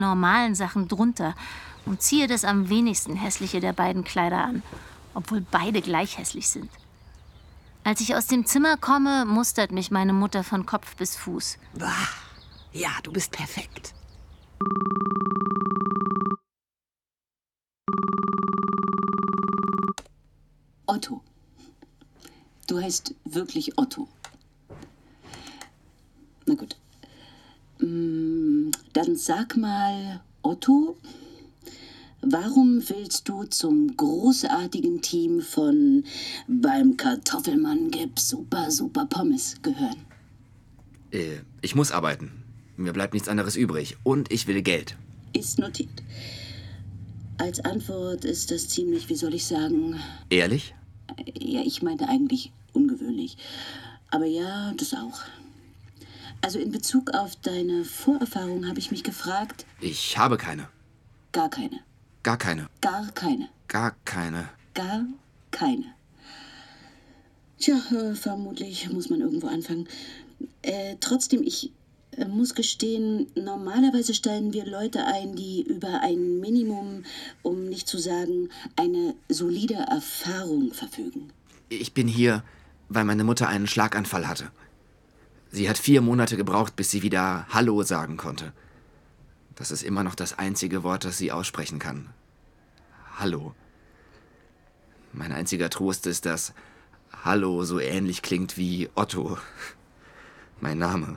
normalen Sachen drunter und ziehe das am wenigsten hässliche der beiden Kleider an, obwohl beide gleich hässlich sind. Als ich aus dem Zimmer komme, mustert mich meine Mutter von Kopf bis Fuß. Ja, du bist perfekt. Otto. Du heißt wirklich Otto. Na gut. Dann sag mal, Otto, warum willst du zum großartigen Team von Beim Kartoffelmann gibt's super, super Pommes gehören? Ich muss arbeiten. Mir bleibt nichts anderes übrig. Und ich will Geld. Ist notiert. Als Antwort ist das ziemlich, wie soll ich sagen... Ehrlich? Ja, ich meinte eigentlich ungewöhnlich. Aber ja, das auch. Also in Bezug auf deine Vorerfahrung habe ich mich gefragt... Ich habe keine. Gar keine. Gar keine. Gar keine. Gar keine. Gar keine. Tja, vermutlich muss man irgendwo anfangen. Trotzdem, ich muss gestehen, normalerweise stellen wir Leute ein, die über ein Minimum, um nicht zu sagen, eine solide Erfahrung verfügen. Ich bin hier, weil meine Mutter einen Schlaganfall hatte. Sie hat 4 Monate gebraucht, bis sie wieder Hallo sagen konnte. Das ist immer noch das einzige Wort, das sie aussprechen kann. Hallo. Mein einziger Trost ist, dass Hallo so ähnlich klingt wie Otto. Mein Name.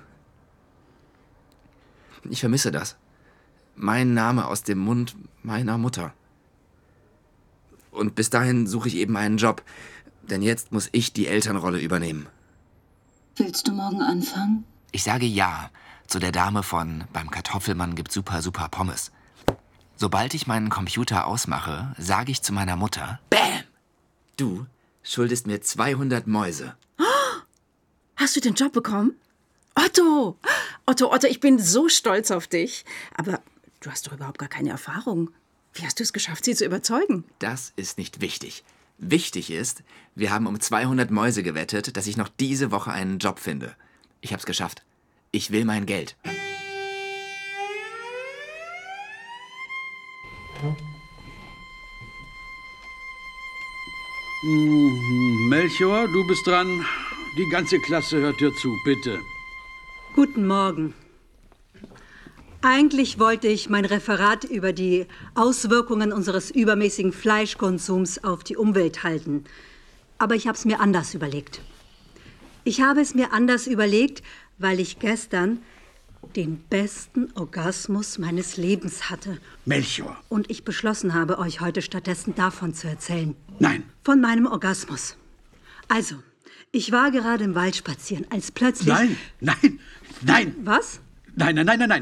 Ich vermisse das. Mein Name aus dem Mund meiner Mutter. Und bis dahin suche ich eben einen Job, denn jetzt muss ich die Elternrolle übernehmen. Willst du morgen anfangen? Ich sage ja zu der Dame von Beim Kartoffelmann gibt's super, super Pommes. Sobald ich meinen Computer ausmache, sage ich zu meiner Mutter: Bäm! Du schuldest mir 200 Mäuse. Hast du den Job bekommen? Otto! Otto, ich bin so stolz auf dich. Aber du hast doch überhaupt gar keine Erfahrung. Wie hast du es geschafft, sie zu überzeugen? Das ist nicht wichtig. Wichtig ist, wir haben um 200 Mäuse gewettet, dass ich noch diese Woche einen Job finde. Ich hab's geschafft. Ich will mein Geld. Melchior, du bist dran. Die ganze Klasse hört dir zu, bitte. Guten Morgen. Eigentlich wollte ich mein Referat über die Auswirkungen unseres übermäßigen Fleischkonsums auf die Umwelt halten. Aber ich habe es mir anders überlegt. Ich habe es mir anders überlegt, weil ich gestern den besten Orgasmus meines Lebens hatte. Melchior. Und ich beschlossen habe, euch heute stattdessen davon zu erzählen. Nein. Von meinem Orgasmus. Also, ich war gerade im Wald spazieren, als plötzlich... Nein. Was? Nein.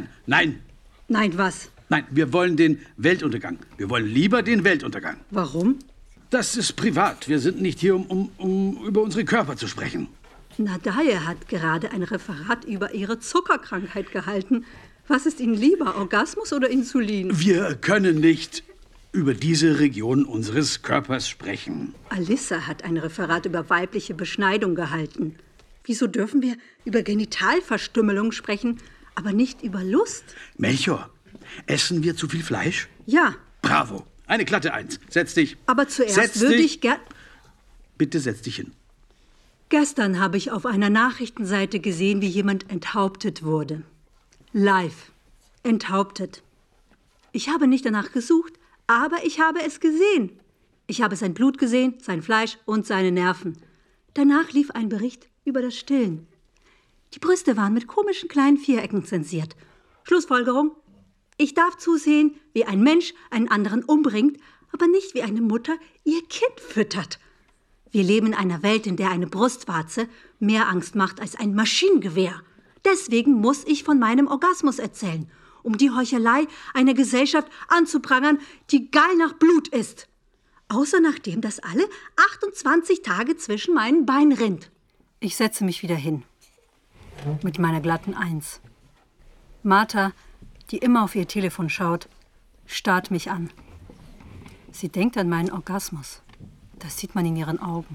Nein, was? Nein, wir wollen den Weltuntergang. Wir wollen lieber den Weltuntergang. Warum? Das ist privat. Wir sind nicht hier, um über unsere Körper zu sprechen. Nadaye hat gerade ein Referat über ihre Zuckerkrankheit gehalten. Was ist Ihnen lieber, Orgasmus oder Insulin? Wir können nicht über diese Region unseres Körpers sprechen. Alissa hat ein Referat über weibliche Beschneidung gehalten. Wieso dürfen wir über Genitalverstümmelung sprechen, aber nicht über Lust? Melchior, essen wir zu viel Fleisch? Ja. Bravo. Eine glatte 1. Setz dich. Aber zuerst würde ich gern... Bitte setz dich hin. Gestern habe ich auf einer Nachrichtenseite gesehen, wie jemand enthauptet wurde. Live. Enthauptet. Ich habe nicht danach gesucht, aber ich habe es gesehen. Ich habe sein Blut gesehen, sein Fleisch und seine Nerven. Danach lief ein Bericht über das Stillen. Die Brüste waren mit komischen kleinen Vierecken zensiert. Schlussfolgerung: Ich darf zusehen, wie ein Mensch einen anderen umbringt, aber nicht wie eine Mutter ihr Kind füttert. Wir leben in einer Welt, in der eine Brustwarze mehr Angst macht als ein Maschinengewehr. Deswegen muss ich von meinem Orgasmus erzählen, um die Heuchelei einer Gesellschaft anzuprangern, die geil nach Blut ist. Außer nachdem das alle 28 Tage zwischen meinen Beinen rinnt. Ich setze mich wieder hin. Mit meiner glatten 1. Martha, die immer auf ihr Telefon schaut, starrt mich an. Sie denkt an meinen Orgasmus. Das sieht man in ihren Augen.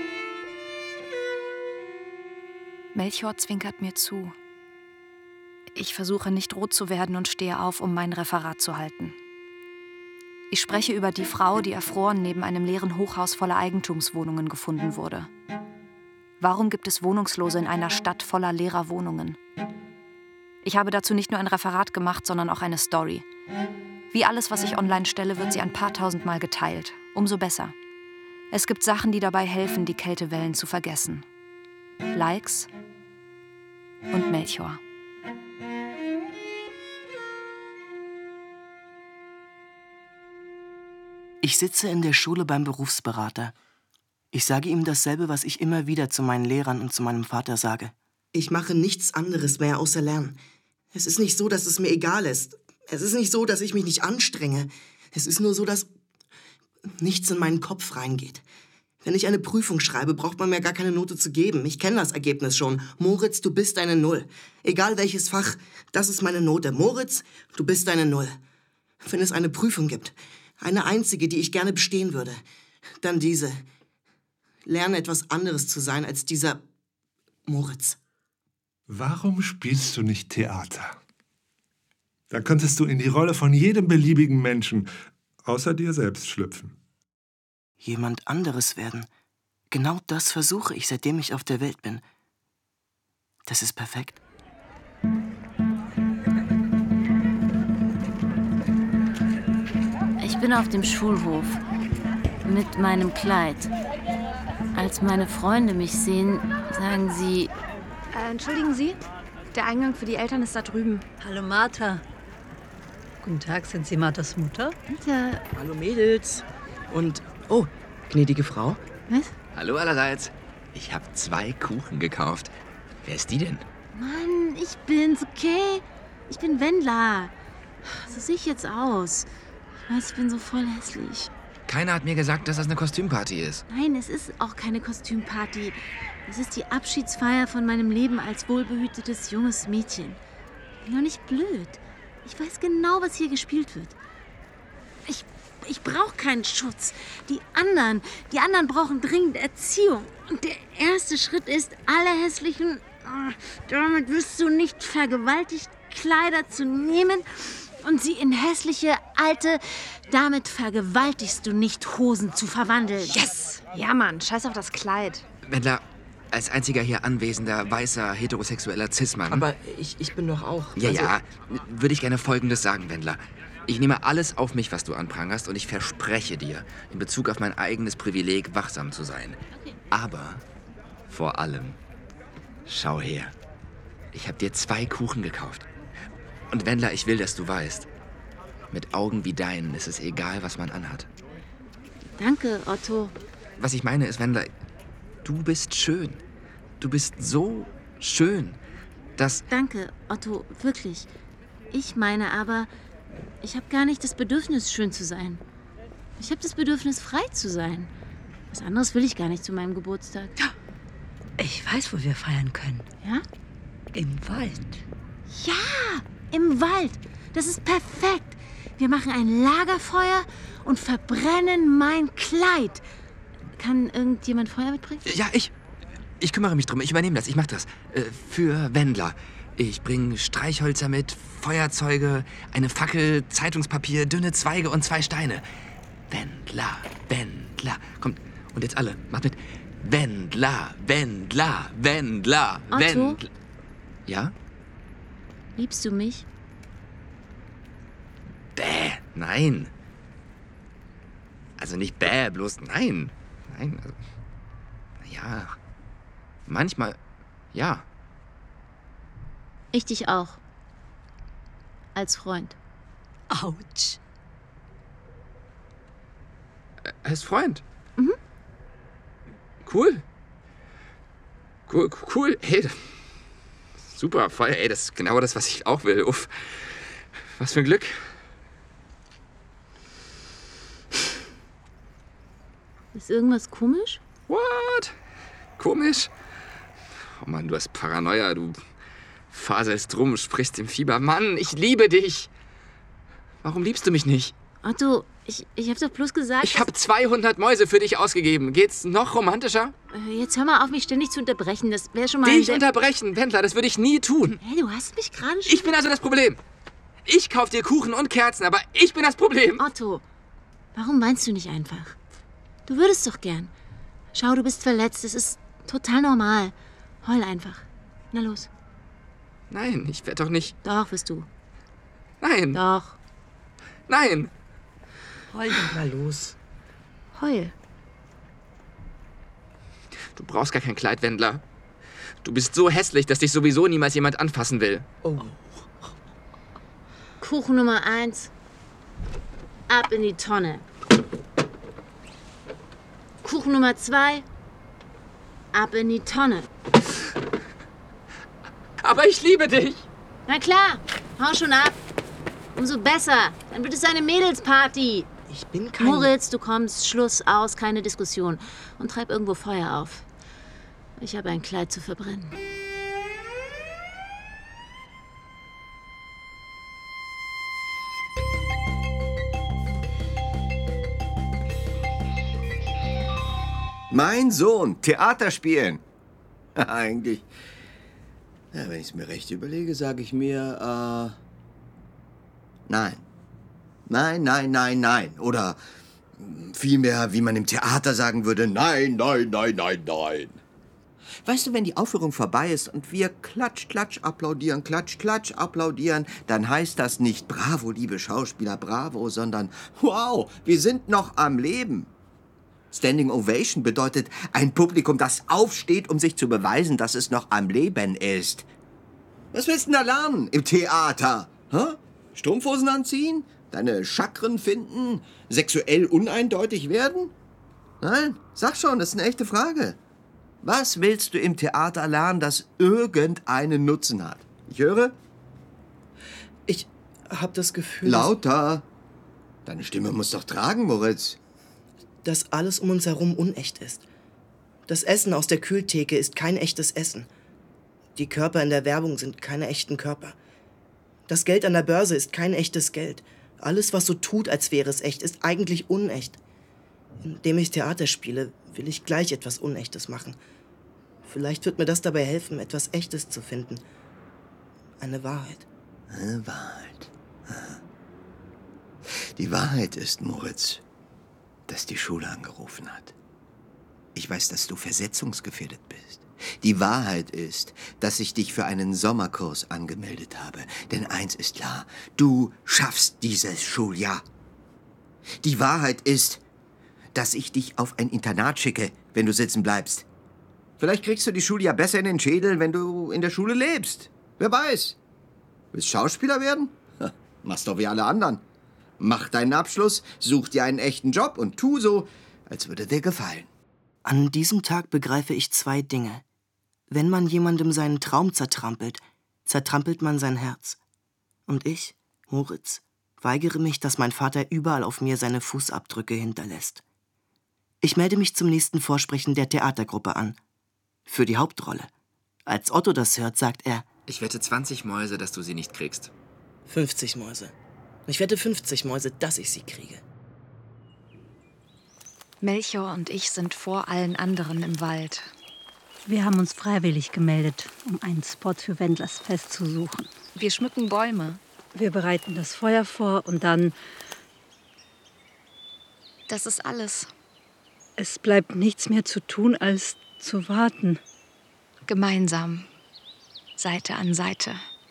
Melchior zwinkert mir zu. Ich versuche nicht rot zu werden und stehe auf, um mein Referat zu halten. Ich spreche über die Frau, die erfroren neben einem leeren Hochhaus voller Eigentumswohnungen gefunden wurde. Warum gibt es Wohnungslose in einer Stadt voller leerer Wohnungen? Ich habe dazu nicht nur ein Referat gemacht, sondern auch eine Story. Wie alles, was ich online stelle, wird sie ein paar tausendmal geteilt. Umso besser. Es gibt Sachen, die dabei helfen, die Kältewellen zu vergessen. Likes und Melchior. Ich sitze in der Schule beim Berufsberater. Ich sage ihm dasselbe, was ich immer wieder zu meinen Lehrern und zu meinem Vater sage. Ich mache nichts anderes mehr außer lernen. Es ist nicht so, dass es mir egal ist. Es ist nicht so, dass ich mich nicht anstrenge. Es ist nur so, dass nichts in meinen Kopf reingeht. Wenn ich eine Prüfung schreibe, braucht man mir gar keine Note zu geben. Ich kenne das Ergebnis schon. Moritz, du bist eine Null. Egal welches Fach, das ist meine Note. Moritz, du bist eine Null. Wenn es eine Prüfung gibt, eine einzige, die ich gerne bestehen würde, dann diese. Lerne etwas anderes zu sein als dieser Moritz. Warum spielst du nicht Theater? Dann könntest du in die Rolle von jedem beliebigen Menschen außer dir selbst schlüpfen. Jemand anderes werden. Genau das versuche ich, seitdem ich auf der Welt bin. Das ist perfekt. Ich bin auf dem Schulhof mit meinem Kleid. Als meine Freunde mich sehen, sagen sie... Entschuldigen Sie, der Eingang für die Eltern ist da drüben. Hallo Martha. Guten Tag, sind Sie Marthas Mutter? Bitte. Hallo Mädels. Und, oh, gnädige Frau. Was? Hallo allerseits. Ich habe 2 Kuchen gekauft. Wer ist die denn? Mann, ich bin's, okay? Ich bin Wendler. So sehe ich jetzt aus. Ich weiß, ich bin so voll hässlich. Keiner hat mir gesagt, dass das eine Kostümparty ist. Nein, es ist auch keine Kostümparty. Es ist die Abschiedsfeier von meinem Leben als wohlbehütetes junges Mädchen. Ich bin doch nicht blöd. Ich weiß genau, was hier gespielt wird. Ich brauche keinen Schutz. Die anderen brauchen dringend Erziehung. Und der erste Schritt ist, alle hässlichen, damit wirst du nicht vergewaltigt, Kleider zu nehmen und sie in hässliche, alte, damit vergewaltigst du nicht, Hosen zu verwandeln. Yes! Ja, Mann, scheiß auf das Kleid. Wendler, als einziger hier anwesender, weißer, heterosexueller Cis-Mann... Aber ich bin doch auch... Ja, würde ich gerne Folgendes sagen, Wendler. Ich nehme alles auf mich, was du anprangerst, und ich verspreche dir, in Bezug auf mein eigenes Privileg, wachsam zu sein. Aber vor allem, schau her. Ich habe dir 2 Kuchen gekauft. Und Wendler, ich will, dass du weißt, mit Augen wie deinen ist es egal, was man anhat. Danke, Otto. Was ich meine ist, Wendler, du bist schön. Du bist so schön, dass... Danke, Otto, wirklich. Ich meine aber, ich habe gar nicht das Bedürfnis, schön zu sein. Ich habe das Bedürfnis, frei zu sein. Was anderes will ich gar nicht zu meinem Geburtstag. Ich weiß, wo wir feiern können. Ja? Im Wald. Ja, im Wald. Das ist perfekt. Wir machen ein Lagerfeuer und verbrennen mein Kleid. Kann irgendjemand Feuer mitbringen? Ja, ich kümmere mich drum. Ich übernehme das. Ich mache das. Für Wendler. Ich bringe Streichhölzer mit, Feuerzeuge, eine Fackel, Zeitungspapier, dünne Zweige und 2 Steine. Wendler, Wendler. Kommt, und jetzt alle. Macht mit. Wendler, Wendler, Wendler, Otto? Wendler. Ja? Liebst du mich? Bäh, nein. Also nicht bäh, bloß nein. Nein, also, ja. Manchmal, ja. Ich dich auch. Als Freund. Autsch. Als Freund? Mhm. Cool. Cool. Hey, super, voll. Ey, das ist genau das, was ich auch will. Uff. Was für ein Glück. Ist irgendwas komisch? What? Komisch? Oh Mann, du hast Paranoia, du faselst rum, sprichst im Fieber. Mann, ich liebe dich. Warum liebst du mich nicht? Otto, Ich hab doch bloß gesagt... Ich habe 200 Mäuse für dich ausgegeben. Geht's noch romantischer? Jetzt hör mal auf, mich ständig zu unterbrechen. Das wäre schon mal... Dich unterbrechen, Wendler, das würde ich nie tun. Hey, du hast mich gerade schon... Ich bin also das Problem. Ich kauf dir Kuchen und Kerzen, aber ich bin das Problem. Otto, warum meinst du nicht einfach? Du würdest doch gern. Schau, du bist verletzt. Es ist total normal. Heul einfach. Na los. Nein, ich werde doch nicht... Doch, wirst du. Nein. Doch. Nein. Heul doch mal los. Heul. Du brauchst gar kein Kleid, Wendler. Du bist so hässlich, dass dich sowieso niemals jemand anfassen will. Oh. Kuchen Nummer 1. Ab in die Tonne. Kuchen Nummer 2. Ab in die Tonne. Aber ich liebe dich. Na klar, hau schon ab. Umso besser. Dann wird es eine Mädelsparty. Ich bin kein... Moritz, du kommst. Schluss, aus, keine Diskussion. Und treib irgendwo Feuer auf. Ich habe ein Kleid zu verbrennen. Mein Sohn, Theater spielen. Eigentlich, ja, wenn ich es mir recht überlege, sage ich mir, nein. Nein, nein, nein, nein. Oder vielmehr, wie man im Theater sagen würde, nein, nein, nein, nein, nein. Weißt du, wenn die Aufführung vorbei ist und wir klatsch, klatsch applaudieren, klatsch, klatsch applaudieren, dann heißt das nicht bravo, liebe Schauspieler, bravo, sondern wow, wir sind noch am Leben. Standing Ovation bedeutet ein Publikum, das aufsteht, um sich zu beweisen, dass es noch am Leben ist. Was willst du denn da lernen im Theater? Hä? Strumpfhosen anziehen? Deine Chakren finden? Sexuell uneindeutig werden? Nein, sag schon, das ist eine echte Frage. Was willst du im Theater lernen, das irgendeinen Nutzen hat? Ich höre? Ich hab das Gefühl... Lauter! Deine Stimme muss doch tragen, Moritz. Dass alles um uns herum unecht ist. Das Essen aus der Kühltheke ist kein echtes Essen. Die Körper in der Werbung sind keine echten Körper. Das Geld an der Börse ist kein echtes Geld. Alles, was so tut, als wäre es echt, ist eigentlich unecht. Indem ich Theater spiele, will ich gleich etwas Unechtes machen. Vielleicht wird mir das dabei helfen, etwas Echtes zu finden. Eine Wahrheit. Eine Wahrheit. Die Wahrheit ist, Moritz, dass die Schule angerufen hat. Ich weiß, dass du versetzungsgefährdet bist. Die Wahrheit ist, dass ich dich für einen Sommerkurs angemeldet habe. Denn eins ist klar, du schaffst dieses Schuljahr. Die Wahrheit ist, dass ich dich auf ein Internat schicke, wenn du sitzen bleibst. Vielleicht kriegst du die Schule ja besser in den Schädel, wenn du in der Schule lebst. Wer weiß. Willst Schauspieler werden? Mach's doch wie alle anderen. Mach deinen Abschluss, such dir einen echten Job und tu so, als würde dir gefallen. An diesem Tag begreife ich 2 Dinge. Wenn man jemandem seinen Traum zertrampelt, zertrampelt man sein Herz. Und ich, Moritz, weigere mich, dass mein Vater überall auf mir seine Fußabdrücke hinterlässt. Ich melde mich zum nächsten Vorsprechen der Theatergruppe an. Für die Hauptrolle. Als Otto das hört, sagt er: Ich wette 20 Mäuse, dass du sie nicht kriegst. 50 Mäuse. Ich wette 50 Mäuse, dass ich sie kriege. Melchior und ich sind vor allen anderen im Wald. Wir haben uns freiwillig gemeldet, um einen Spot für Wendlers Fest zu suchen. Wir schmücken Bäume. Wir bereiten das Feuer vor und dann... Das ist alles. Es bleibt nichts mehr zu tun, als zu warten. Gemeinsam. Seite an Seite.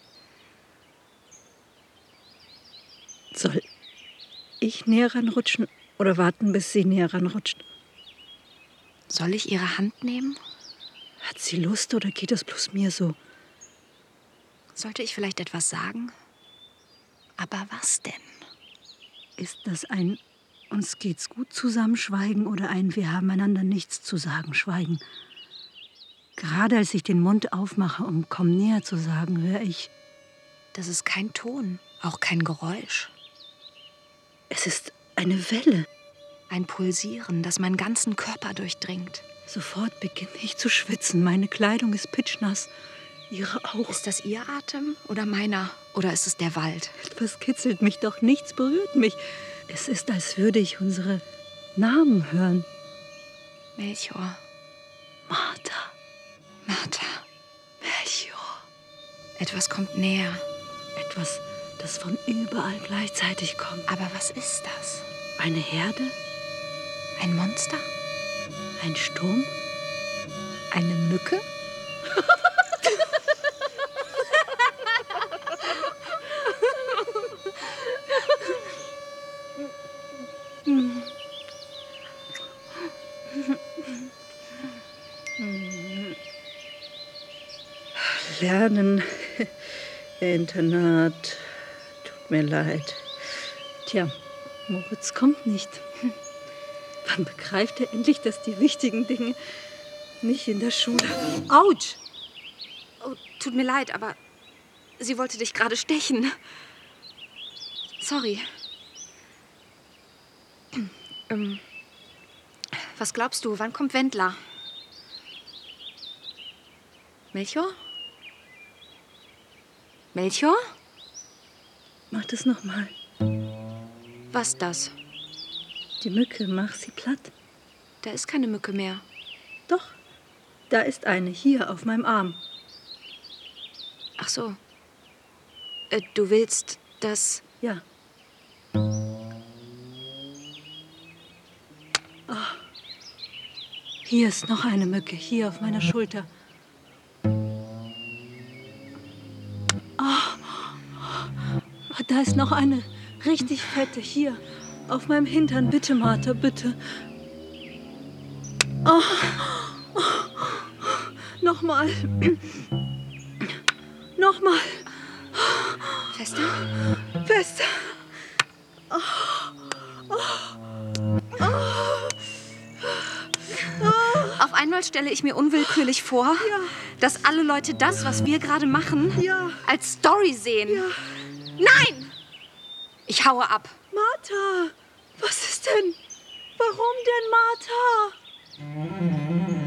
Soll ich näher ranrutschen oder warten, bis sie näher ranrutscht? Soll ich ihre Hand nehmen? Hat sie Lust oder geht es bloß mir so? Sollte ich vielleicht etwas sagen? Aber was denn? Ist das ein uns geht's gut zusammen Schweigen oder ein wir haben einander nichts zu sagen Schweigen? Gerade als ich den Mund aufmache, um komm näher zu sagen, höre ich... Das ist kein Ton, auch kein Geräusch. Es ist eine Welle. Ein Pulsieren, das meinen ganzen Körper durchdringt. Sofort beginne ich zu schwitzen. Meine Kleidung ist pitschnass. Ihre auch. Ist das Ihr Atem oder meiner? Oder ist es der Wald? Etwas kitzelt mich, doch nichts berührt mich. Es ist, als würde ich unsere Namen hören. Melchior. Martha. Martha. Melchior. Etwas kommt näher. Etwas, das von überall gleichzeitig kommt. Aber was ist das? Eine Herde? Ein Monster? Ein Sturm? Eine Mücke? Lernen, Internat, tut mir leid. Tja, Moritz kommt nicht. Wann begreift er endlich, dass die wichtigen Dinge nicht in der Schule... Autsch! Oh, tut mir leid, aber sie wollte dich gerade stechen. Sorry. Was glaubst du, wann kommt Wendler? Melchior? Melchior? Mach das nochmal. Was das? Die Mücke, mach sie platt. Da ist keine Mücke mehr. Doch, da ist eine, hier auf meinem Arm. Ach so. Du willst, dass... Ja. Oh. Hier ist noch eine Mücke, hier auf meiner Schulter. Oh, da ist noch eine richtig fette, hier auf meinem Hintern. Bitte, Martha, bitte. Oh. Oh. Nochmal. Nochmal. Fester? Fester. Oh. Oh. Oh. Auf einmal stelle ich mir unwillkürlich vor, dass alle Leute das, was wir gerade machen, als Story sehen. Ja. Nein! Ich haue ab. Martha, was ist denn? Warum denn, Martha?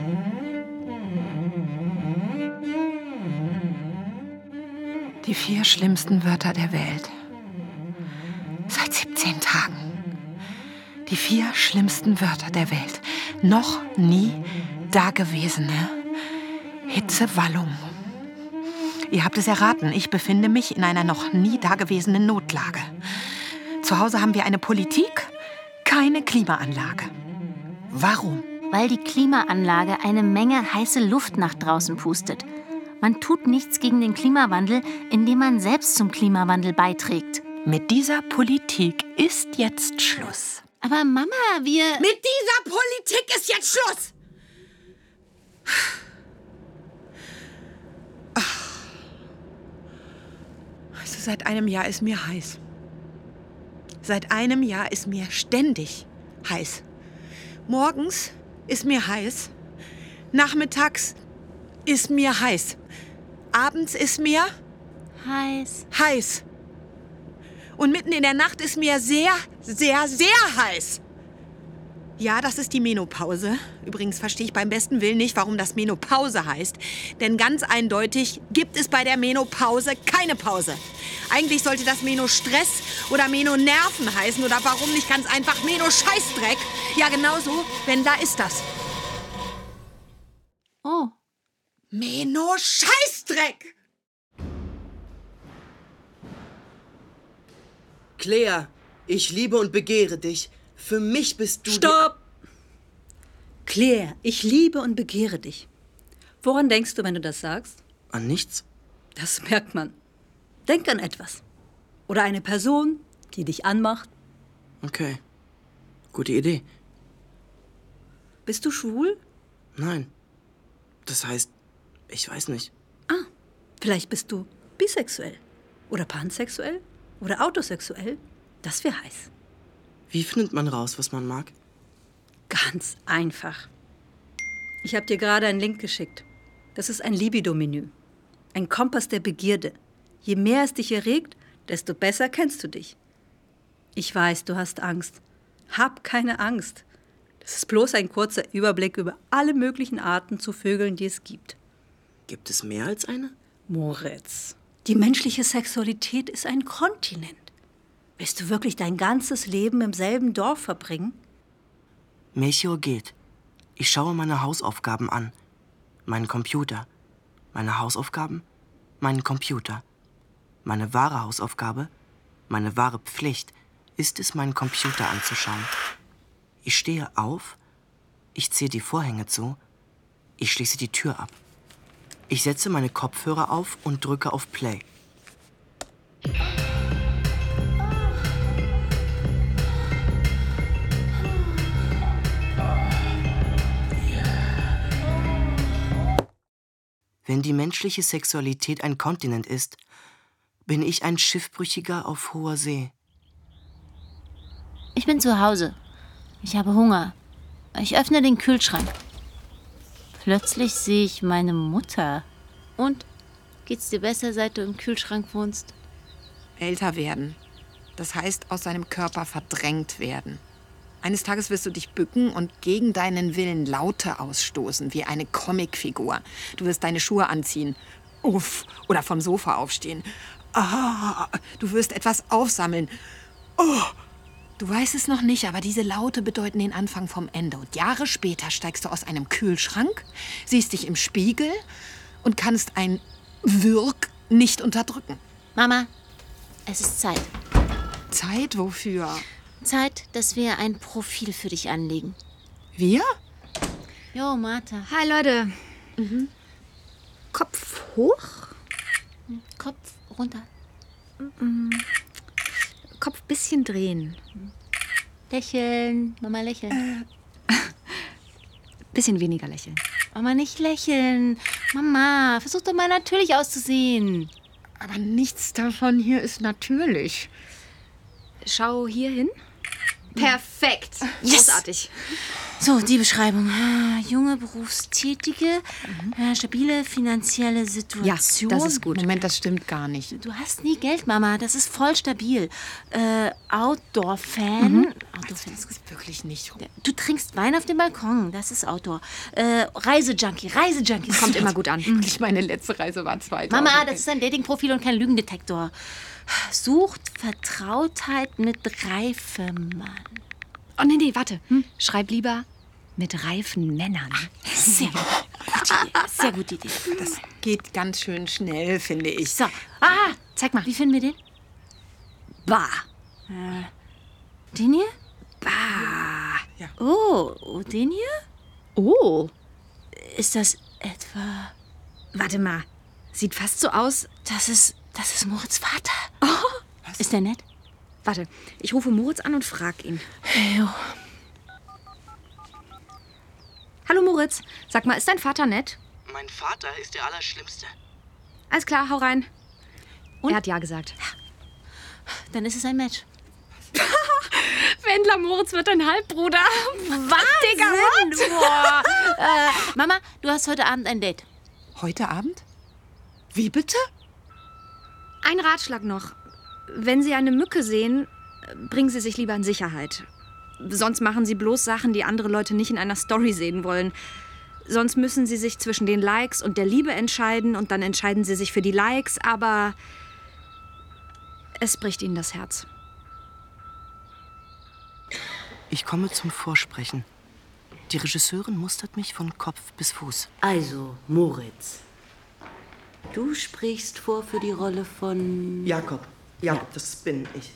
Die 4 schlimmsten Wörter der Welt. Seit 17 Tagen. Die 4 schlimmsten Wörter der Welt. Noch nie dagewesene Hitzewallung. Ihr habt es erraten, ich befinde mich in einer noch nie dagewesenen Notlage. Zu Hause haben wir eine Politik, keine Klimaanlage. Warum? Weil die Klimaanlage eine Menge heiße Luft nach draußen pustet. Man tut nichts gegen den Klimawandel, indem man selbst zum Klimawandel beiträgt. Mit dieser Politik ist jetzt Schluss. Aber Mama, wir... Mit dieser Politik ist jetzt Schluss! Also seit einem Jahr ist mir heiß. Seit einem Jahr ist mir ständig heiß. Morgens ist mir heiß. Nachmittags ist mir heiß. Abends ist mir heiß. Und mitten in der Nacht ist mir sehr, sehr, sehr heiß. Ja, das ist die Menopause. Übrigens verstehe ich beim besten Willen nicht, warum das Menopause heißt. Denn ganz eindeutig gibt es bei der Menopause keine Pause. Eigentlich sollte das Meno-Stress oder Meno-Nerven heißen. Oder warum nicht ganz einfach Meno-Scheißdreck? Ja, genau so. Wendler ist das. Oh. Meno-Scheißdreck! Claire, ich liebe und begehre dich. Für mich bist du... Stopp! Claire, ich liebe und begehre dich. Woran denkst du, wenn du das sagst? An nichts? Das merkt man. Denk an etwas. Oder eine Person, die dich anmacht. Okay. Gute Idee. Bist du schwul? Nein. Das heißt, ich weiß nicht. Ah, vielleicht bist du bisexuell. Oder pansexuell. Oder autosexuell. Das wäre heiß. Wie findet man raus, was man mag? Ganz einfach. Ich habe dir gerade einen Link geschickt. Das ist ein Libido-Menü. Ein Kompass der Begierde. Je mehr es dich erregt, desto besser kennst du dich. Ich weiß, du hast Angst. Hab keine Angst. Das ist bloß ein kurzer Überblick über alle möglichen Arten zu Vögeln, die es gibt. Gibt es mehr als eine? Moritz, die menschliche Sexualität ist ein Kontinent. Willst du wirklich dein ganzes Leben im selben Dorf verbringen? Melchior geht. Ich schaue meine Hausaufgaben an. Meinen Computer. Meine Hausaufgaben? Meinen Computer. Meine wahre Hausaufgabe, meine wahre Pflicht ist es, meinen Computer anzuschauen. Ich stehe auf, ich ziehe die Vorhänge zu, ich schließe die Tür ab. Ich setze meine Kopfhörer auf und drücke auf Play. Wenn die menschliche Sexualität ein Kontinent ist, bin ich ein Schiffbrüchiger auf hoher See. Ich bin zu Hause. Ich habe Hunger. Ich öffne den Kühlschrank. Plötzlich sehe ich meine Mutter. Und? Geht's dir besser, seit du im Kühlschrank wohnst? Älter werden. Das heißt, aus seinem Körper verdrängt werden. Eines Tages wirst du dich bücken und gegen deinen Willen Laute ausstoßen, wie eine Comicfigur. Du wirst deine Schuhe anziehen. Uff. Oder vom Sofa aufstehen. Ah, du wirst etwas aufsammeln. Oh. Du weißt es noch nicht, aber diese Laute bedeuten den Anfang vom Ende. Und Jahre später steigst du aus einem Kühlschrank, siehst dich im Spiegel und kannst ein Würg nicht unterdrücken. Mama, es ist Zeit. Zeit wofür? Zeit, dass wir ein Profil für dich anlegen. Wir? Jo, Martha. Hi, Leute. Kopf hoch? Kopf runter. Kopf bisschen drehen. Lächeln. Mama, lächeln. Bisschen weniger lächeln. Mama, nicht lächeln. Mama, versuch doch mal natürlich auszusehen. Aber nichts davon hier ist natürlich. Schau hier hin. Perfekt. Yes. Großartig. So, die Beschreibung. Junge, berufstätige, stabile finanzielle Situation. Ja, das ist gut. Moment, das stimmt gar nicht. Du hast nie Geld, Mama. Das ist voll stabil. Outdoor-Fan. Outdoor-Fan ist wirklich nicht. Du trinkst Wein auf dem Balkon. Das ist Outdoor. Reisejunkie. Kommt immer gut an. Wirklich, meine letzte Reise war 2000. Mama, das ist ein Datingprofil und kein Lügendetektor. Sucht Vertrautheit mit reifem Mann. Oh, nee, warte. Schreib lieber mit reifen Männern. Sehr gute Idee. Das geht ganz schön schnell, finde ich. So. Zeig mal. Wie finden wir den? Bah. Den hier? Bah. Ja. Oh, den hier? Oh. Ist das etwa... Warte mal. Sieht fast so aus. Das ist Moritz Vater. Oh. Ist der nett? Warte, ich rufe Moritz an und frag ihn. Hey, Hallo Moritz, sag mal, ist dein Vater nett? Mein Vater ist der Allerschlimmste. Alles klar, hau rein. Und? Er hat ja gesagt. Dann ist es ein Match. Wendler Moritz wird dein Halbbruder. Wahnsinn! Boah. Mama, du hast heute Abend ein Date. Heute Abend? Wie bitte? Ein Ratschlag noch. Wenn Sie eine Mücke sehen, bringen Sie sich lieber in Sicherheit. Sonst machen Sie bloß Sachen, die andere Leute nicht in einer Story sehen wollen. Sonst müssen Sie sich zwischen den Likes und der Liebe entscheiden und dann entscheiden Sie sich für die Likes, aber es bricht Ihnen das Herz. Ich komme zum Vorsprechen. Die Regisseurin mustert mich von Kopf bis Fuß. Also, Moritz, du sprichst vor für die Rolle von... Jakob. Ja, das bin ich.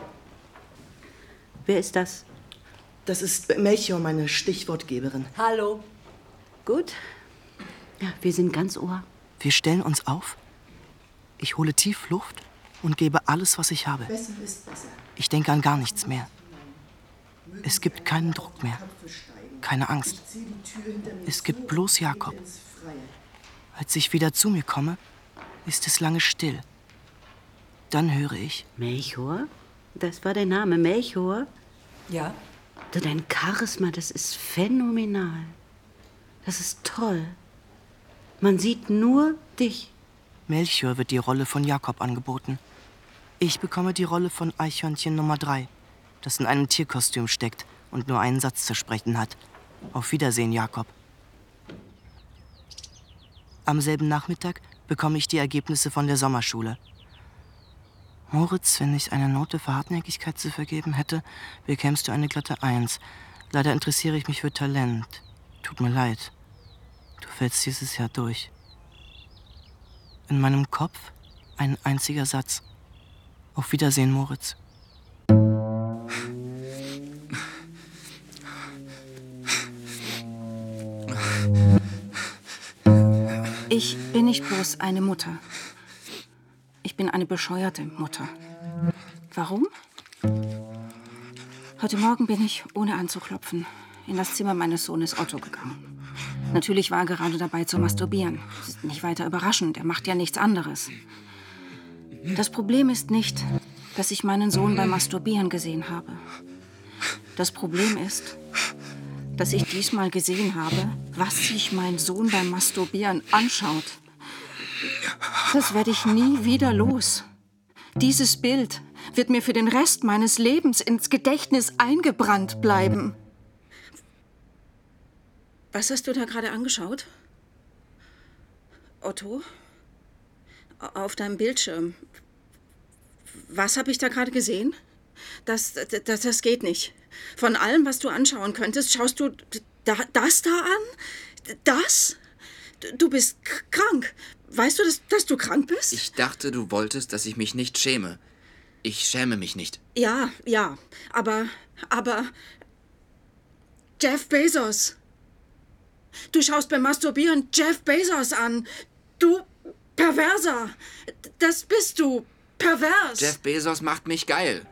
Wer ist das? Das ist Melchior, meine Stichwortgeberin. Hallo. Gut. Ja, wir sind ganz Ohr. Wir stellen uns auf. Ich hole tief Luft und gebe alles, was ich habe. Besser ist besser. Ich denke an gar nichts mehr. Es gibt keinen Druck mehr. Keine Angst. Es gibt bloß Jakob. Als ich wieder zu mir komme, ist es lange still. Dann höre ich... Melchior? Das war der Name, Melchior? Ja. Du, dein Charisma, das ist phänomenal. Das ist toll. Man sieht nur dich. Melchior wird die Rolle von Jakob angeboten. Ich bekomme die Rolle von Eichhörnchen Nummer 3, das in einem Tierkostüm steckt und nur einen Satz zu sprechen hat. Auf Wiedersehen, Jakob. Am selben Nachmittag bekomme ich die Ergebnisse von der Sommerschule. Moritz, wenn ich eine Note für Hartnäckigkeit zu vergeben hätte, bekämst du eine glatte 1. Leider interessiere ich mich für Talent. Tut mir leid. Du fällst dieses Jahr durch. In meinem Kopf ein einziger Satz. Auf Wiedersehen, Moritz. Ich bin nicht bloß eine Mutter. Ich bin eine bescheuerte Mutter. Warum? Heute Morgen bin ich, ohne anzuklopfen, in das Zimmer meines Sohnes Otto gegangen. Natürlich war er gerade dabei zu masturbieren. Das ist nicht weiter überraschend, er macht ja nichts anderes. Das Problem ist nicht, dass ich meinen Sohn beim Masturbieren gesehen habe. Das Problem ist, dass ich diesmal gesehen habe, was sich mein Sohn beim Masturbieren anschaut. Das werde ich nie wieder los. Dieses Bild wird mir für den Rest meines Lebens ins Gedächtnis eingebrannt bleiben. Was hast du da gerade angeschaut? Otto? Auf deinem Bildschirm. Was habe ich da gerade gesehen? Das geht nicht. Von allem, was du anschauen könntest, schaust du das da an? Das? Du bist krank. Weißt du, dass du krank bist? Ich dachte, du wolltest, dass ich mich nicht schäme. Ich schäme mich nicht. Ja, aber Jeff Bezos. Du schaust beim Masturbieren Jeff Bezos an. Du Perverser. Das bist du. Pervers. Jeff Bezos macht mich geil.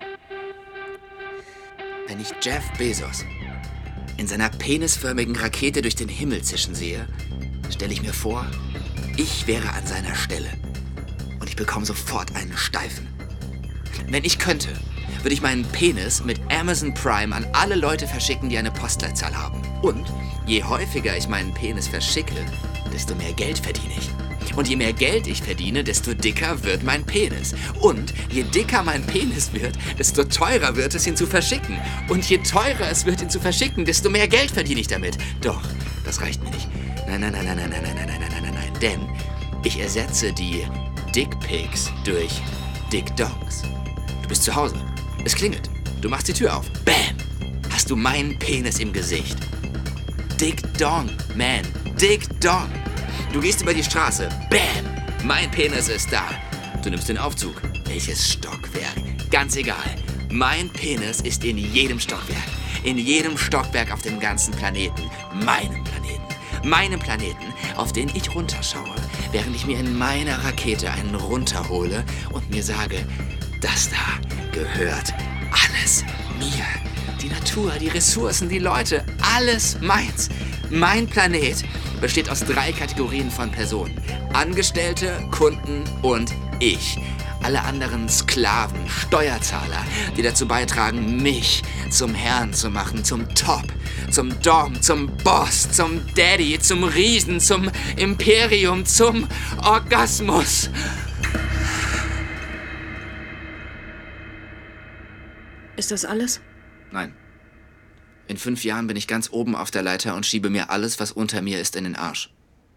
Wenn ich Jeff Bezos in seiner penisförmigen Rakete durch den Himmel zischen sehe, stelle ich mir vor, ich wäre an seiner Stelle. Und ich bekomme sofort einen Steifen. Wenn ich könnte, würde ich meinen Penis mit Amazon Prime an alle Leute verschicken, die eine Postleitzahl haben. Und je häufiger ich meinen Penis verschicke, desto mehr Geld verdiene ich. Und je mehr Geld ich verdiene, desto dicker wird mein Penis. Und je dicker mein Penis wird, desto teurer wird es, ihn zu verschicken. Und je teurer es wird, ihn zu verschicken, desto mehr Geld verdiene ich damit. Doch, das reicht mir nicht. Nein. Denn ich ersetze die Dickpics durch Dick Dongs. Du bist zu Hause. Es klingelt. Du machst die Tür auf. Bam! Hast du meinen Penis im Gesicht. Dick Dong, man. Dick Dong. Du gehst über die Straße. Bam! Mein Penis ist da. Du nimmst den Aufzug. Welches Stockwerk? Ganz egal. Mein Penis ist in jedem Stockwerk. In jedem Stockwerk auf dem ganzen Planeten. Meinem Planeten. Meinem Planeten, auf den ich runterschaue, während ich mir in meiner Rakete einen runterhole und mir sage, das da gehört alles mir. Die Natur, die Ressourcen, die Leute, alles meins. Mein Planet besteht aus 3 Kategorien von Personen. Angestellte, Kunden und ich. Alle anderen Sklaven, Steuerzahler, die dazu beitragen, mich zum Herrn zu machen, zum Top, zum Dom, zum Boss, zum Daddy, zum Riesen, zum Imperium, zum Orgasmus. Ist das alles? Nein. In 5 Jahren bin ich ganz oben auf der Leiter und schiebe mir alles, was unter mir ist, in den Arsch.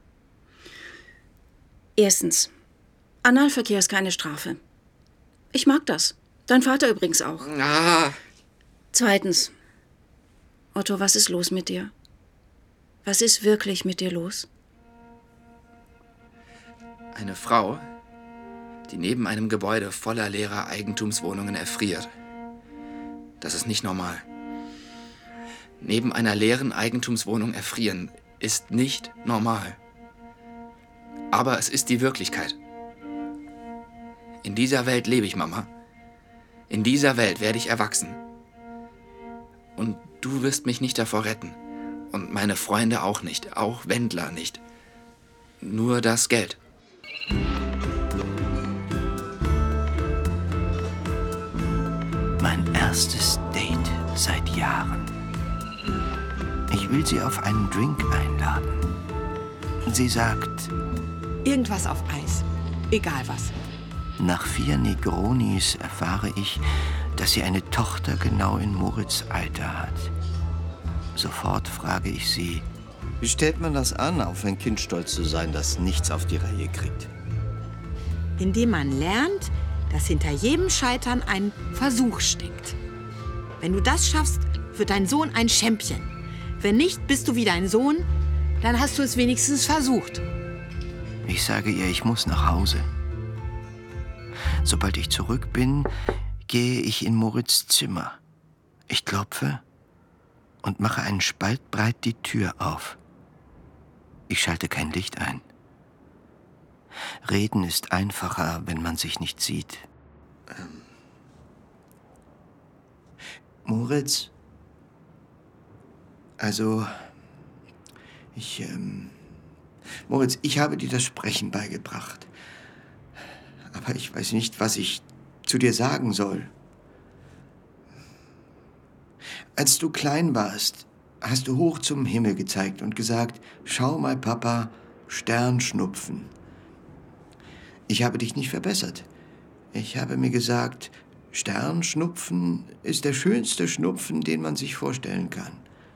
Erstens. Analverkehr ist keine Strafe. Ich mag das. Dein Vater übrigens auch. Ah. Zweitens. Otto, was ist los mit dir? Was ist wirklich mit dir los? Eine Frau, die neben einem Gebäude voller leerer Eigentumswohnungen erfriert. Das ist nicht normal. Neben einer leeren Eigentumswohnung erfrieren ist nicht normal. Aber es ist die Wirklichkeit. In dieser Welt lebe ich, Mama. In dieser Welt werde ich erwachsen. Und du wirst mich nicht davor retten. Und meine Freunde auch nicht. Auch Wendler nicht. Nur das Geld. Mein erstes Date seit Jahren. Ich will sie auf einen Drink einladen. Sie sagt... Irgendwas auf Eis. Egal was. Nach 4 Negronis erfahre ich, dass sie eine Tochter genau in Moritz' Alter hat. Sofort frage ich sie... Wie stellt man das an, auf ein Kind stolz zu sein, das nichts auf die Reihe kriegt? Indem man lernt, dass hinter jedem Scheitern ein Versuch steckt. Wenn du das schaffst, wird dein Sohn ein Champion. Wenn nicht, bist du wie dein Sohn, dann hast du es wenigstens versucht. Ich sage ihr, ich muss nach Hause. Sobald ich zurück bin, gehe ich in Moritz' Zimmer. Ich klopfe und mache einen Spalt breit die Tür auf. Ich schalte kein Licht ein. Reden ist einfacher, wenn man sich nicht sieht. Moritz? Also, Moritz, ich habe dir das Sprechen beigebracht. Aber ich weiß nicht, was ich zu dir sagen soll. Als du klein warst, hast du hoch zum Himmel gezeigt und gesagt, schau mal, Papa, Sternschnupfen. Ich habe dich nicht verbessert. Ich habe mir gesagt, Sternschnupfen ist der schönste Schnupfen, den man sich vorstellen kann.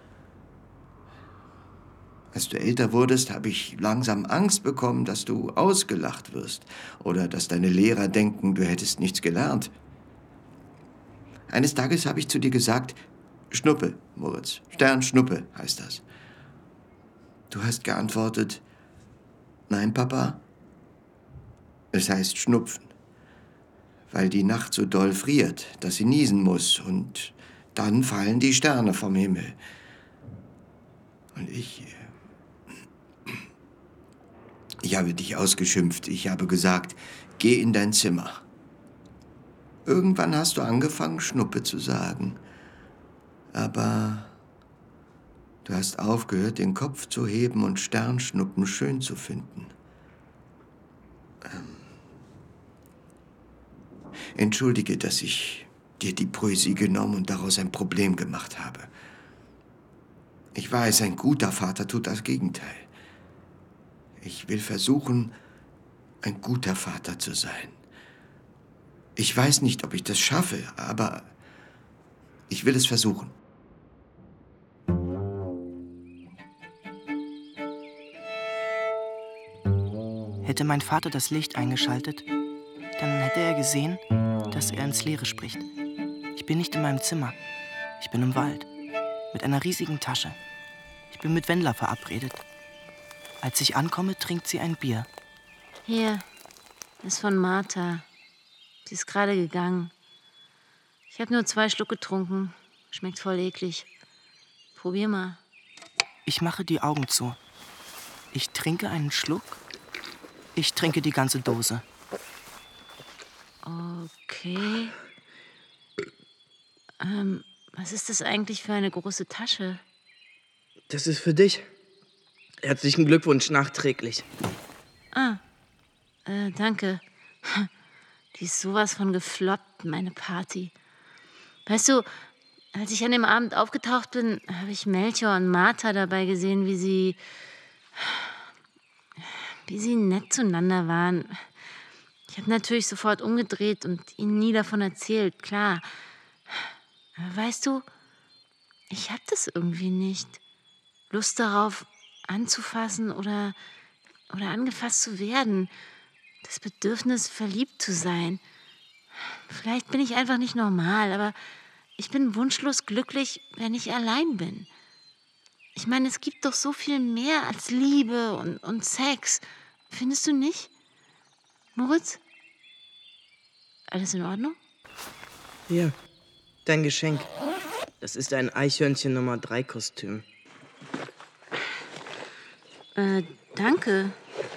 Als du älter wurdest, habe ich langsam Angst bekommen, dass du ausgelacht wirst oder dass deine Lehrer denken, du hättest nichts gelernt. Eines Tages habe ich zu dir gesagt, Schnuppe, Moritz, Sternschnuppe heißt das. Du hast geantwortet, nein, Papa, es heißt Schnupfen, weil die Nacht so doll friert, dass sie niesen muss und dann fallen die Sterne vom Himmel. Und ich habe dich ausgeschimpft. Ich habe gesagt, geh in dein Zimmer. Irgendwann hast du angefangen, Schnuppe zu sagen. Aber du hast aufgehört, den Kopf zu heben und Sternschnuppen schön zu finden. Entschuldige, dass ich dir die Poesie genommen und daraus ein Problem gemacht habe. Ich weiß, ein guter Vater tut das Gegenteil. Ich will versuchen, ein guter Vater zu sein. Ich weiß nicht, ob ich das schaffe, aber ich will es versuchen. Hätte mein Vater das Licht eingeschaltet, dann hätte er gesehen, dass er ins Leere spricht. Ich bin nicht in meinem Zimmer. Ich bin im Wald. Mit einer riesigen Tasche. Ich bin mit Wendler verabredet. Als ich ankomme, trinkt sie ein Bier. Hier, ist von Martha. Sie ist gerade gegangen. Ich habe nur 2 Schluck getrunken. Schmeckt voll eklig. Probier mal. Ich mache die Augen zu. Ich trinke einen Schluck. Ich trinke die ganze Dose. Okay. Was ist das eigentlich für eine große Tasche? Das ist für dich. Herzlichen Glückwunsch nachträglich. Danke. Die ist sowas von gefloppt, meine Party. Weißt du, als ich an dem Abend aufgetaucht bin, habe ich Melchior und Martha dabei gesehen, wie sie nett zueinander waren. Ich habe natürlich sofort umgedreht und ihnen nie davon erzählt, klar. Aber weißt du, ich habe das irgendwie nicht. Lust darauf, anzufassen oder angefasst zu werden. Das Bedürfnis, verliebt zu sein. Vielleicht bin ich einfach nicht normal, aber ich bin wunschlos glücklich, wenn ich allein bin. Ich meine, es gibt doch so viel mehr als Liebe und Sex. Findest du nicht? Moritz? Alles in Ordnung? Hier, dein Geschenk. Das ist ein Eichhörnchen Nummer 3 Kostüm. Danke.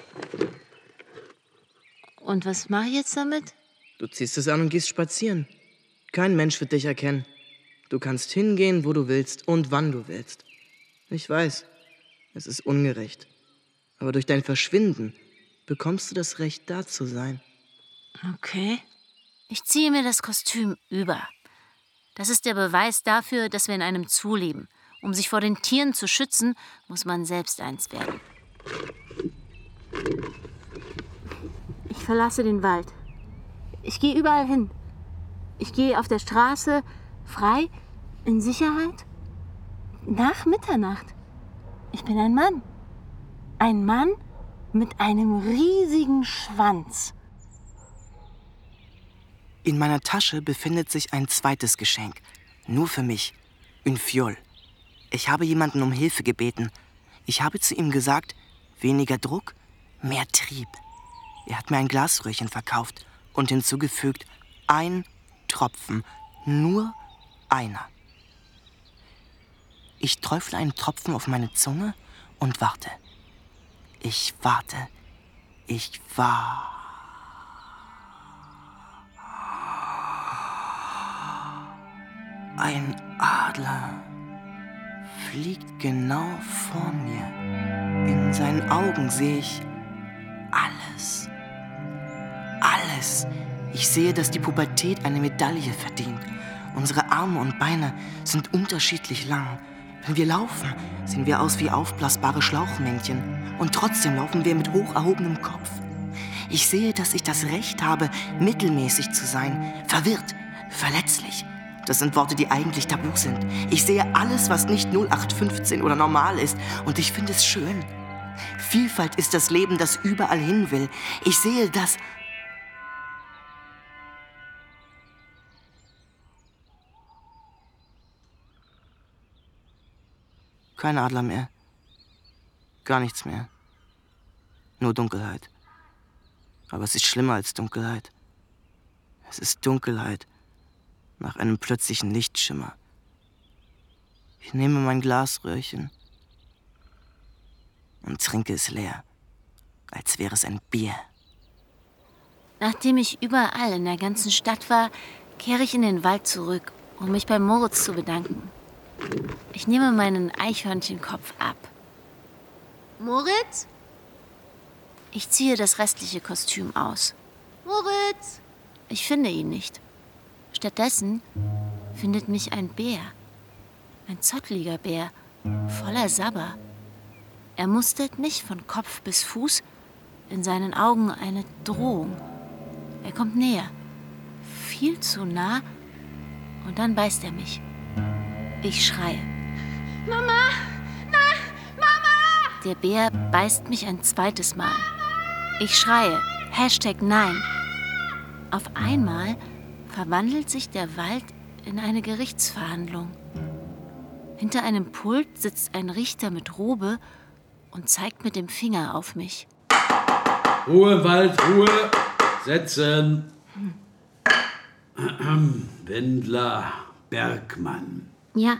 Und was mache ich jetzt damit? Du ziehst es an und gehst spazieren. Kein Mensch wird dich erkennen. Du kannst hingehen, wo du willst und wann du willst. Ich weiß, es ist ungerecht. Aber durch dein Verschwinden bekommst du das Recht, da zu sein. Okay. Ich ziehe mir das Kostüm über. Das ist der Beweis dafür, dass wir in einem Zoo leben. Um sich vor den Tieren zu schützen, muss man selbst eins werden. Ich verlasse den Wald. Ich gehe überall hin. Ich gehe auf der Straße frei, in Sicherheit. Nach Mitternacht. Ich bin ein Mann. Ein Mann mit einem riesigen Schwanz. In meiner Tasche befindet sich ein zweites Geschenk. Nur für mich. Une fiole. Ich habe jemanden um Hilfe gebeten. Ich habe zu ihm gesagt, weniger Druck, mehr Trieb. Er hat mir ein Glasröhrchen verkauft und hinzugefügt, 1 Tropfen, nur einer. Ich träufle einen Tropfen auf meine Zunge und warte. Ich warte. Ich warte. Ein Adler fliegt genau vor mir. In seinen Augen sehe ich alles. Alles. Ich sehe, dass die Pubertät eine Medaille verdient. Unsere Arme und Beine sind unterschiedlich lang. Wenn wir laufen, sehen wir aus wie aufblasbare Schlauchmännchen. Und trotzdem laufen wir mit hoch erhobenem Kopf. Ich sehe, dass ich das Recht habe, mittelmäßig zu sein, verwirrt, verletzlich. Das sind Worte, die eigentlich tabu sind. Ich sehe alles, was nicht 0815 oder normal ist. Und ich finde es schön. Vielfalt ist das Leben, das überall hin will. Ich sehe das. Kein Adler mehr. Gar nichts mehr. Nur Dunkelheit. Aber es ist schlimmer als Dunkelheit. Es ist Dunkelheit nach einem plötzlichen Lichtschimmer. Ich nehme mein Glasröhrchen und trinke es leer, als wäre es ein Bier. Nachdem ich überall in der ganzen Stadt war, kehre ich in den Wald zurück, um mich bei Moritz zu bedanken. Ich nehme meinen Eichhörnchenkopf ab. Moritz? Ich ziehe das restliche Kostüm aus. Moritz! Ich finde ihn nicht. Stattdessen findet mich ein Bär. Ein zotteliger Bär, voller Sabber. Er mustert mich von Kopf bis Fuß, in seinen Augen eine Drohung. Er kommt näher, viel zu nah, und dann beißt er mich. Ich schreie. Mama! Nein! Mama! Der Bär beißt mich ein zweites Mal. Ich schreie. #Nein. Auf einmal verwandelt sich der Wald in eine Gerichtsverhandlung. Hinter einem Pult sitzt ein Richter mit Robe und zeigt mit dem Finger auf mich. Ruhe im Wald, Ruhe! Setzen! Wendler Bergmann. Ja.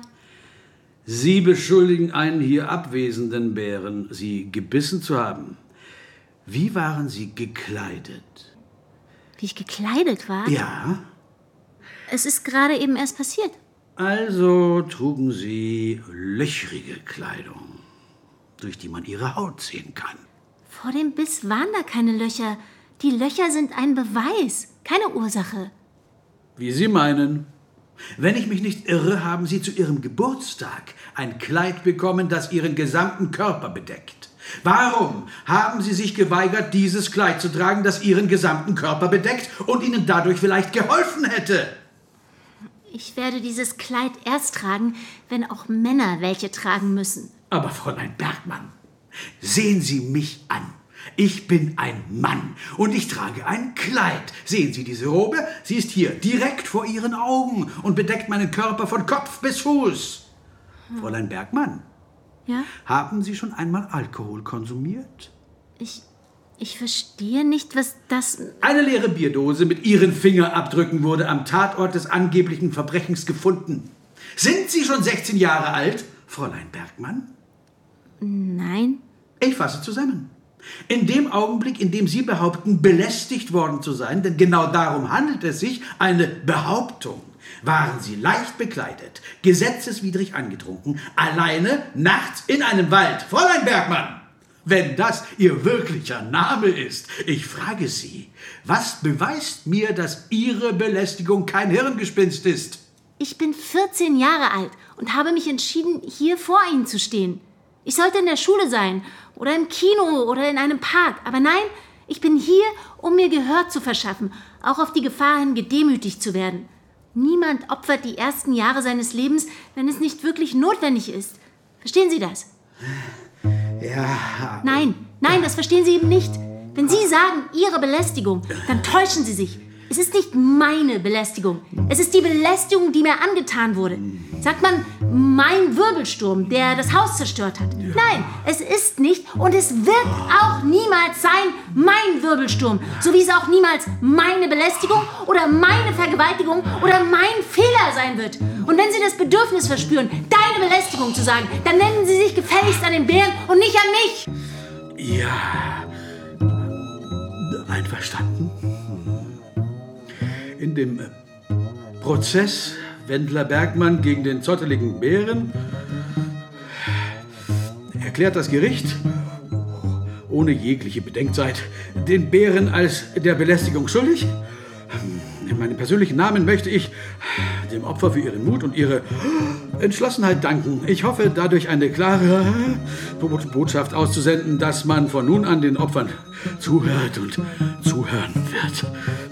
Sie beschuldigen einen hier abwesenden Bären, Sie gebissen zu haben. Wie waren Sie gekleidet? Wie ich gekleidet war? Ja. Es ist gerade eben erst passiert. Also trugen Sie löchrige Kleidung, durch die man Ihre Haut sehen kann. Vor dem Biss waren da keine Löcher. Die Löcher sind ein Beweis, keine Ursache. Wie Sie meinen. Wenn ich mich nicht irre, haben Sie zu Ihrem Geburtstag ein Kleid bekommen, das Ihren gesamten Körper bedeckt. Warum haben Sie sich geweigert, dieses Kleid zu tragen, das Ihren gesamten Körper bedeckt und Ihnen dadurch vielleicht geholfen hätte? Ich werde dieses Kleid erst tragen, wenn auch Männer welche tragen müssen. Aber Fräulein Bergmann, sehen Sie mich an. Ich bin ein Mann und ich trage ein Kleid. Sehen Sie diese Robe? Sie ist hier, direkt vor Ihren Augen und bedeckt meinen Körper von Kopf bis Fuß. Fräulein Bergmann, ja? Haben Sie schon einmal Alkohol konsumiert? Ich verstehe nicht, was das... Eine leere Bierdose mit Ihren Fingerabdrücken wurde am Tatort des angeblichen Verbrechens gefunden. Sind Sie schon 16 Jahre alt, Fräulein Bergmann? Nein. Ich fasse zusammen. In dem Augenblick, in dem Sie behaupten, belästigt worden zu sein, denn genau darum handelt es sich, eine Behauptung, waren Sie leicht bekleidet, gesetzeswidrig angetrunken, alleine, nachts in einem Wald. Fräulein Bergmann, wenn das Ihr wirklicher Name ist, ich frage Sie, was beweist mir, dass Ihre Belästigung kein Hirngespinst ist? Ich bin 14 Jahre alt und habe mich entschieden, hier vor Ihnen zu stehen. Ich sollte in der Schule sein oder im Kino oder in einem Park. Aber nein, ich bin hier, um mir Gehör zu verschaffen, auch auf die Gefahr hin, gedemütigt zu werden. Niemand opfert die ersten Jahre seines Lebens, wenn es nicht wirklich notwendig ist. Verstehen Sie das? Ja. Nein, das verstehen Sie eben nicht. Wenn Sie sagen, Ihre Belästigung, dann täuschen Sie sich. Es ist nicht meine Belästigung. Es ist die Belästigung, die mir angetan wurde. Sagt man, mein Wirbelsturm, der das Haus zerstört hat? Ja. Nein, es ist nicht und es wird auch niemals sein mein Wirbelsturm. So wie es auch niemals meine Belästigung oder meine Vergewaltigung oder mein Fehler sein wird. Und wenn Sie das Bedürfnis verspüren, deine Belästigung zu sagen, dann nennen Sie sich gefälligst an den Bären und nicht an mich. Ja, einverstanden. In dem Prozess Wendler-Bergmann gegen den zotteligen Bären erklärt das Gericht, ohne jegliche Bedenkzeit, den Bären als der Belästigung schuldig. In meinem persönlichen Namen möchte ich dem Opfer für ihren Mut und ihre Entschlossenheit danken. Ich hoffe, dadurch eine klare Botschaft auszusenden, dass man von nun an den Opfern zuhört und zuhören wird.